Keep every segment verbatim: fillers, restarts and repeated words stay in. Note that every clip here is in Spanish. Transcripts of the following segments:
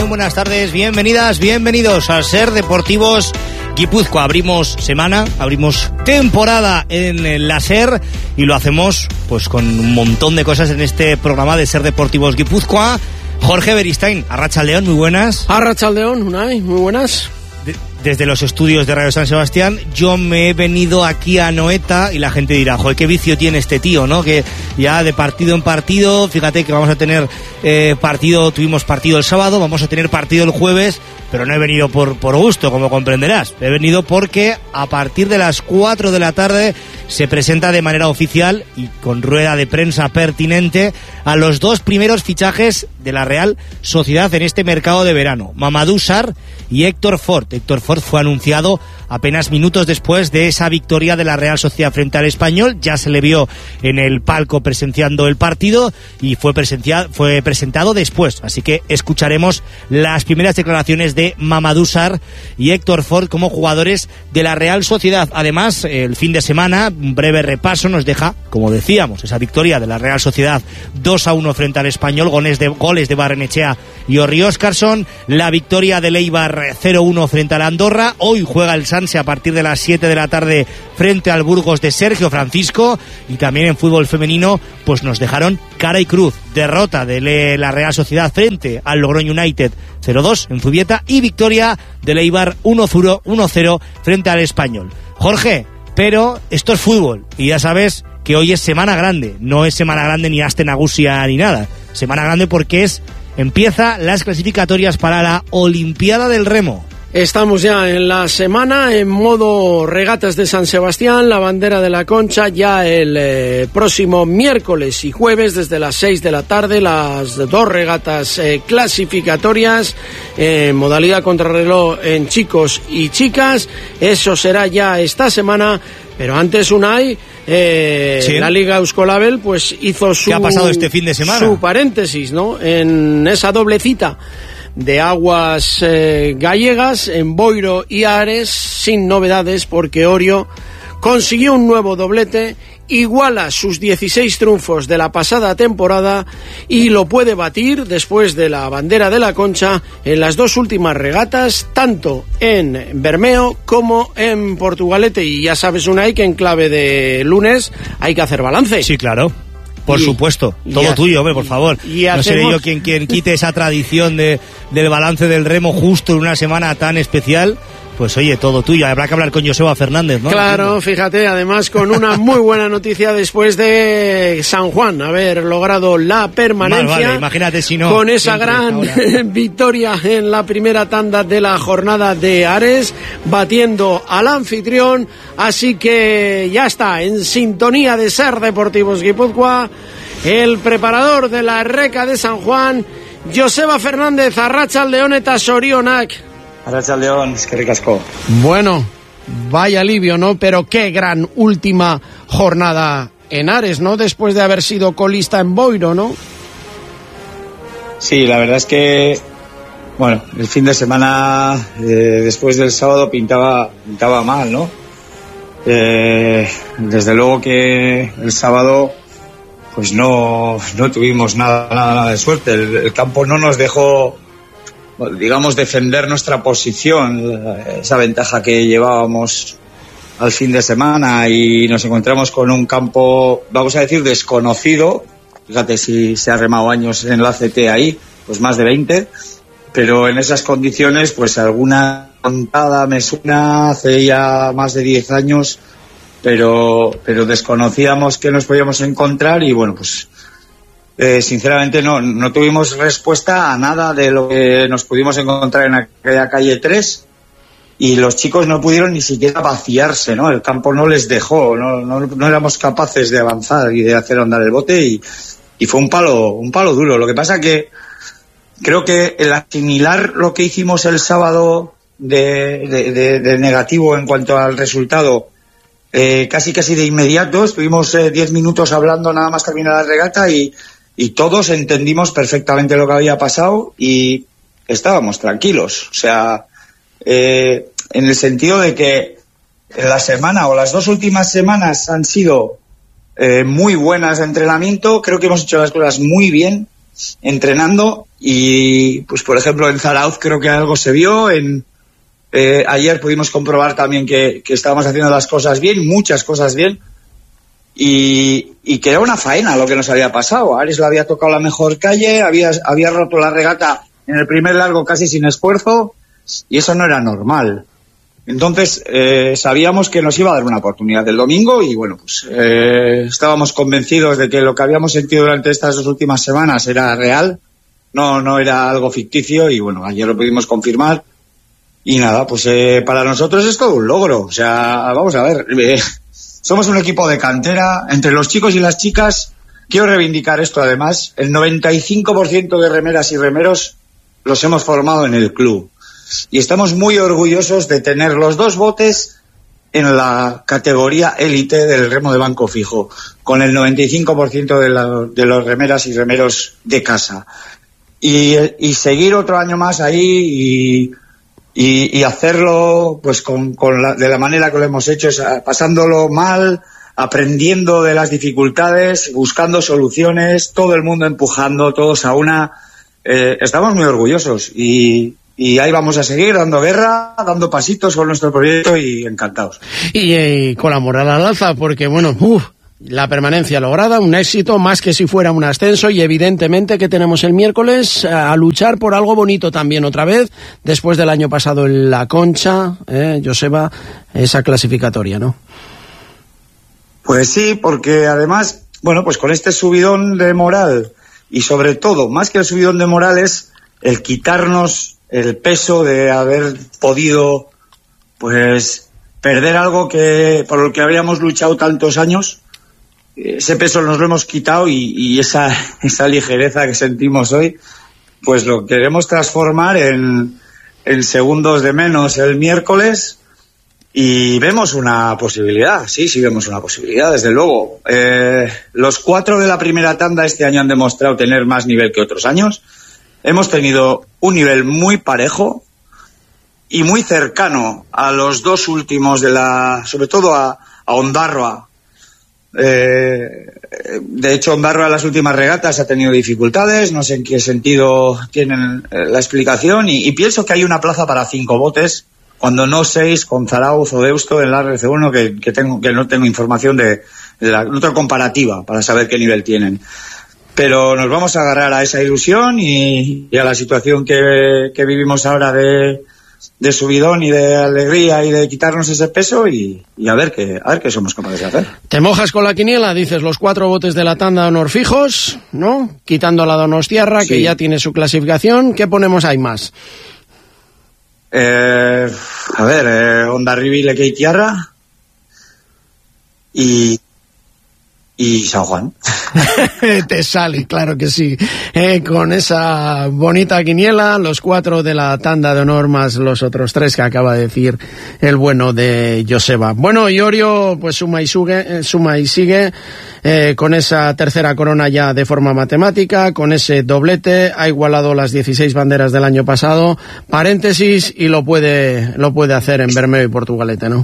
Buenas tardes, bienvenidas, bienvenidos a Ser Deportivos Guipúzcoa. Abrimos semana, abrimos temporada en la Ser y lo hacemos pues con un montón de cosas en este programa de Ser Deportivos Guipúzcoa. Jorge Beristain, Arratsaldeon, muy buenas. Arratsaldeon, Unai, muy buenas. De- desde los estudios de Radio San Sebastián, yo me he venido aquí a Anoeta y la gente dirá, joder, qué vicio tiene este tío, ¿no? Que ya de partido en partido, fíjate que vamos a tener eh, partido, tuvimos partido el sábado, vamos a tener partido el jueves, pero no he venido por, por gusto, como comprenderás. He venido porque a partir de las cuatro de la tarde se presenta de manera oficial y con rueda de prensa pertinente a los dos primeros fichajes de la Real Sociedad en este mercado de verano, Mamadou Sarr y Héctor Fort. Héctor Fort fue anunciado apenas minutos después de esa victoria de la Real Sociedad frente al Español. Ya se le vio en el palco presenciando el partido y fue, presencia, fue presentado después. Así que escucharemos las primeras declaraciones de Mamadou Sarr y Héctor Fort como jugadores de la Real Sociedad. Además, el fin de semana, un breve repaso nos deja, como decíamos, esa victoria de la Real Sociedad dos a uno frente al Español, goles de, goles de Barrenechea y Orri Óscarson, la victoria del Eibar cero uno frente al Andorra. Hoy juega el Sanse a partir de las siete de la tarde frente al Burgos de Sergio Francisco, y también en fútbol femenino pues nos dejaron cara y cruz, derrota de la Real Sociedad frente al Logroño United cero dos en Zubieta y victoria del Eibar uno cero frente al Español. Jorge, pero esto es fútbol y ya sabes que hoy es semana grande, no es semana grande ni Aste Nagusia ni nada, semana grande porque es empieza las clasificatorias para la Olimpiada del Remo. Estamos ya en la semana, en modo regatas de San Sebastián, la bandera de la Concha, ya el eh, próximo miércoles y jueves desde las seis de la tarde, las dos regatas eh, clasificatorias, en eh, modalidad contrarreloj en chicos y chicas. Eso será ya esta semana, pero antes, Unai, eh, sí. La Liga Euskolabel pues hizo su, ¿qué ha pasado este fin de semana? Su paréntesis, ¿no? En esa doble cita de aguas eh, gallegas en Boiro y Ares, sin novedades porque Orio consiguió un nuevo doblete, iguala sus dieciséis triunfos de la pasada temporada y lo puede batir después de la bandera de la Concha en las dos últimas regatas, tanto en Bermeo como en Portugalete. Y ya sabes, Unai, que en clave de lunes hay que hacer balance. Sí, claro. Por y, supuesto, todo a, tuyo, hombre, por favor. Y, y no hacemos... seré yo quien, quien quite esa tradición de, del balance del remo justo en una semana tan especial. Pues oye, todo tuyo. Habrá que hablar con Joseba Fernández, ¿no? Claro, fíjate, además con una muy buena noticia después de San Juan haber logrado la permanencia. Vale, vale, imagínate si no. Con esa gran victoria en la primera tanda de la jornada de Ares, batiendo al anfitrión. Así que ya está, en sintonía de Ser Deportivos Guipúzcoa, el preparador de la Reca de San Juan, Joseba Fernández. Arratsaldeon eta sorionak. Arratsaldeon, eskerrik asko. Bueno, vaya alivio, ¿no? Pero qué gran última jornada en Ares, ¿no? Después de haber sido colista en Boiro, ¿no? Sí, la verdad es que, bueno, el fin de semana eh, después del sábado pintaba, pintaba mal, ¿no? Eh, desde luego que el sábado pues no, no tuvimos nada, nada, nada de suerte. El, el campo no nos dejó, digamos, defender nuestra posición, esa ventaja que llevábamos al fin de semana, y nos encontramos con un campo, vamos a decir, desconocido. Fíjate si se ha remado años en la C T ahí, pues más de veinte, pero en esas condiciones pues alguna contada me suena hace ya más de diez años, pero, pero desconocíamos que nos podíamos encontrar y bueno, pues Eh, sinceramente no, no tuvimos respuesta a nada de lo que nos pudimos encontrar en aquella calle tres, y los chicos no pudieron ni siquiera vaciarse, ¿no? El campo no les dejó, no, no, no éramos capaces de avanzar y de hacer andar el bote, y, y fue un palo, un palo duro. Lo que pasa que creo que el asimilar lo que hicimos el sábado de, de, de, de negativo en cuanto al resultado, eh, casi casi de inmediato, estuvimos eh, diez minutos hablando nada más terminar la regata y Y todos entendimos perfectamente lo que había pasado y estábamos tranquilos. O sea, eh, en el sentido de que la semana o las dos últimas semanas han sido eh, muy buenas de entrenamiento. Creo que hemos hecho las cosas muy bien. entrenando y, pues por ejemplo, en Zarauz creo que algo se vio, en eh, ayer pudimos comprobar también que, que estábamos haciendo las cosas bien, muchas cosas bien, y, y que era una faena lo que nos había pasado. Ares lo había tocado la mejor calle, había, había roto la regata en el primer largo casi sin esfuerzo, y eso no era normal. Entonces eh, sabíamos que nos iba a dar una oportunidad el domingo y bueno, pues eh, estábamos convencidos de que lo que habíamos sentido durante estas dos últimas semanas era real, no no era algo ficticio, y bueno, ayer lo pudimos confirmar y nada, pues eh, para nosotros es todo un logro. O sea, vamos a ver, eh, somos un equipo de cantera, entre los chicos y las chicas. Quiero reivindicar esto además, el noventa y cinco por ciento de remeras y remeros los hemos formado en el club. Y estamos muy orgullosos de tener los dos botes en la categoría élite del remo de banco fijo, con el noventa y cinco por ciento de, la, de los remeras y remeros de casa. Y, y seguir otro año más ahí y, y, y hacerlo pues con, con la, de la manera que lo hemos hecho, es pasándolo mal, aprendiendo de las dificultades, buscando soluciones, todo el mundo empujando, todos a una. Eh, estamos muy orgullosos y... Y ahí vamos a seguir dando guerra, dando pasitos con nuestro proyecto y encantados. Y, y con la moral al alza, porque bueno, uf, la permanencia lograda, un éxito, más que si fuera un ascenso, y evidentemente que tenemos el miércoles a, a luchar por algo bonito también otra vez, después del año pasado en La Concha, eh, Joseba, esa clasificatoria, ¿no? Pues sí, porque además, bueno, pues con este subidón de moral, y sobre todo, más que el subidón de moral, es el quitarnos el peso de haber podido pues perder algo que por lo que habíamos luchado tantos años. Ese peso nos lo hemos quitado y, y esa esa ligereza que sentimos hoy pues lo queremos transformar en, en segundos de menos el miércoles, y vemos una posibilidad. Sí, sí vemos una posibilidad, desde luego. Eh, los cuatro de la primera tanda este año han demostrado tener más nivel que otros años. Hemos tenido un nivel muy parejo y muy cercano a los dos últimos de la, sobre todo a, a Ondarroa. Eh, de hecho, Ondarroa en las últimas regatas ha tenido dificultades, no sé en qué sentido tienen la explicación, y, y pienso que hay una plaza para cinco botes, cuando no seis con Zarauz o Deusto en la R C uno, que, que, tengo, que no tengo información de, de la otra comparativa para saber qué nivel tienen. Pero nos vamos a agarrar a esa ilusión y, y a la situación que, que vivimos ahora de, de subidón y de alegría y de quitarnos ese peso y, y a ver qué a ver qué somos capaces de hacer. Te mojas con la quiniela, dices los cuatro botes de la tanda de honor fijos, ¿no? Quitando a la Donostiarra, sí, que ya tiene su clasificación. ¿Qué ponemos ahí más? Eh, a ver, eh, Hondarribia, Lekeitiarra y... y San Juan. Te sale, claro que sí. Eh, con esa bonita quiniela, los cuatro de la tanda de honor más los otros tres que acaba de decir el bueno de Joseba. Bueno, Iorio pues suma y, sugue, eh, suma y sigue eh, con esa tercera corona ya de forma matemática, con ese doblete, ha igualado las dieciséis banderas del año pasado, paréntesis, y lo puede, lo puede hacer en Bermeo y Portugalete, ¿no?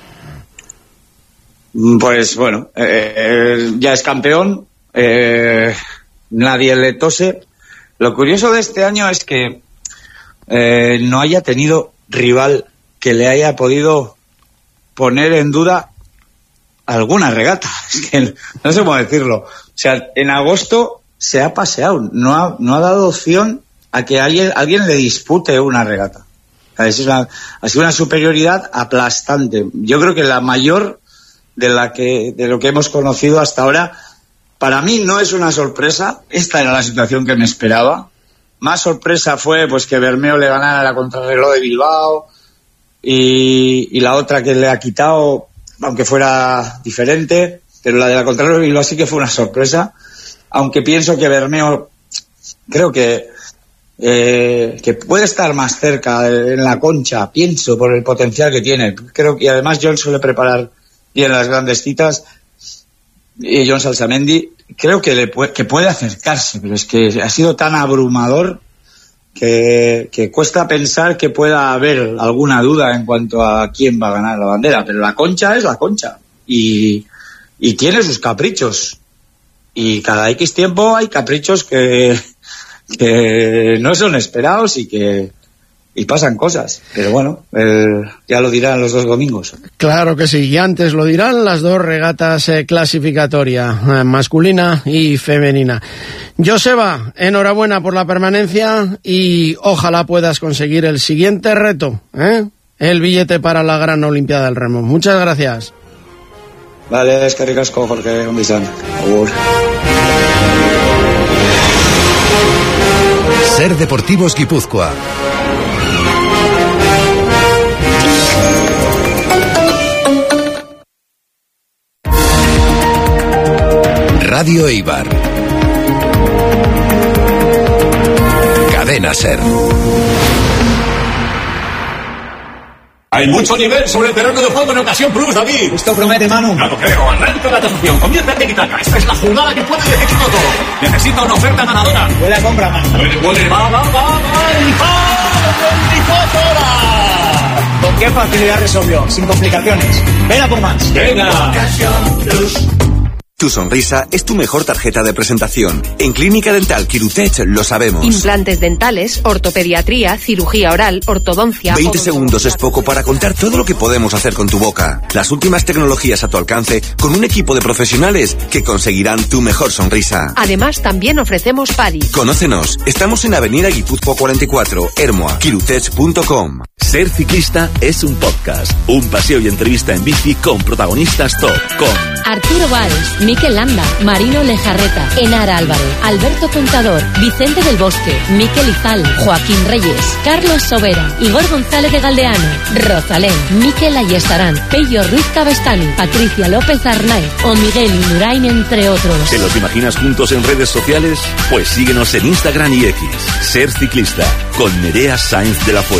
Pues bueno, eh, ya es campeón, eh, nadie le tose. Lo curioso de este año es que eh, no haya tenido rival que le haya podido poner en duda alguna regata. Es que no sé cómo decirlo. O sea, en agosto se ha paseado, no ha, no ha dado opción a que alguien, alguien le dispute una regata. O sea, es una, ha sido una superioridad aplastante. Yo creo que la mayor de la que de lo que hemos conocido hasta ahora. Para mí no es una sorpresa, esta era la situación que me esperaba. Más sorpresa fue pues que Bermeo le ganara la contrarreloj de Bilbao y, y la otra que le ha quitado, aunque fuera diferente, pero la de la contrarreloj de Bilbao sí que fue una sorpresa, aunque pienso que Bermeo creo que eh, que puede estar más cerca en la Concha, pienso, por el potencial que tiene. Creo que además John suele preparar y en las grandes citas, y John Salsamendi, creo que, le puede, que puede acercarse, pero es que ha sido tan abrumador que, que cuesta pensar que pueda haber alguna duda en cuanto a quién va a ganar la bandera, pero la Concha es la Concha, y, y tiene sus caprichos, y cada X tiempo hay caprichos que, que no son esperados y que y pasan cosas, pero bueno, el, ya lo dirán los dos domingos. Claro que sí, y antes lo dirán las dos regatas eh, clasificatoria, eh, masculina y femenina. Joseba, enhorabuena por la permanencia y ojalá puedas conseguir el siguiente reto, ¿eh? El billete para la gran Olimpiada del Remo. Muchas gracias. Vale, es que ricasco, Jorge, un bisón. Agur. Ser Deportivos Guipúzcoa. Radio Eibar. Cadena Ser. Hay mucho nivel sobre el terreno de juego en ocasión plus, David. Esto promete, Manu. No lo creo. Arranca la tasación. Comienza Tiki-Taka. Esta es la jugada que puede decidirlo todo. Necesita una oferta ganadora. Huele a compra, Manu. Huele, huele. Va, va, va, va. El ¡Con Con qué facilidad resolvió. Sin complicaciones. Ven a por más. Venga. Ocasión plus. Tu sonrisa es tu mejor tarjeta de presentación. En Clínica Dental Quirutech lo sabemos. Implantes dentales, ortopediatría, cirugía oral, ortodoncia... veinte segundos es poco para contar todo lo que podemos hacer con tu boca. Las últimas tecnologías a tu alcance con un equipo de profesionales que conseguirán tu mejor sonrisa. Además, también ofrecemos P A D I. Conócenos. Estamos en Avenida Guipúzcoa cuarenta y cuatro, Ermua, quirutech punto com. Ser ciclista es un podcast. Un paseo y entrevista en bici con protagonistas top. Con Arturo Valls, Mikel Landa, Marino Lejarreta, Enara Álvarez, Alberto Contador, Vicente del Bosque, Mikel Izal, Joaquín Reyes, Carlos Sobera, Igor González de Galdeano, Rosalén, Mikel Ayestarán, Pello Ruiz Cabestani, Patricia López Arnaiz o Miguel Indurain, entre otros. ¿Te los imaginas juntos en redes sociales? Pues síguenos en Instagram y X. Ser ciclista con Nerea Sainz de la Fuente.